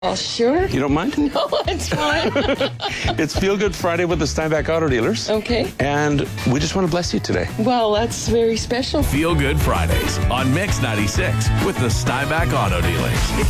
Oh, sure. You don't mind? No, it's fine. It's Feel Good Friday with the Steinbach Auto Dealers. Okay. And we just want to bless you today. Well, that's very special. Feel Good Fridays on Mix 96 with the Steinbach Auto Dealers.